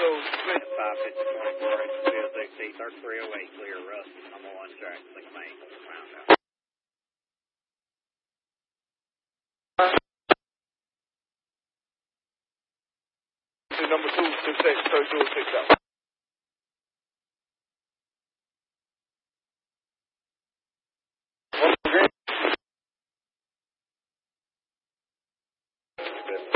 At 550-24, it's 3308, clear Russ. I'm on track, like my ankle roundabout. Number 2, 6 3206 out.